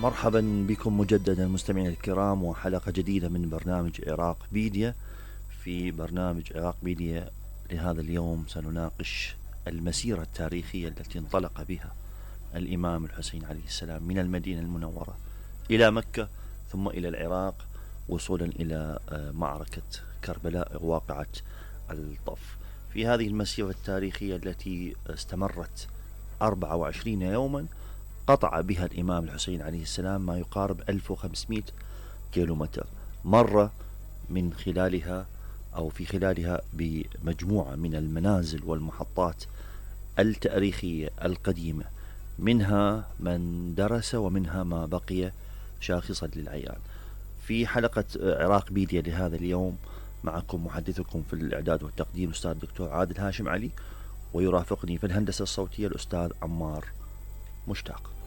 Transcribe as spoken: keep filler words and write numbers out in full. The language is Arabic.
مرحبا بكم مجددا مستمعينا الكرام، وحلقة جديدة من برنامج عراق بيديا. في برنامج عراق بيديا لهذا اليوم سنناقش المسيرة التاريخية التي انطلق بها الإمام الحسين عليه السلام من المدينة المنورة إلى مكة ثم إلى العراق وصولا إلى معركة كربلاء واقعة الطف. في هذه المسيرة التاريخية التي استمرت أربعة وعشرين يوما قطع بها الإمام الحسين عليه السلام ما يقارب ألف وخمسمائة كيلومتر، مر من خلالها أو في خلالها بمجموعة من المنازل والمحطات التاريخية القديمة، منها من درس ومنها ما بقي شاخصا للعيان. في حلقة عراق بيديا لهذا اليوم معكم محدثكم في الإعداد والتقديم الأستاذ الدكتور عادل هاشم علي، ويرافقني في الهندسة الصوتية الأستاذ عمار مشتاق.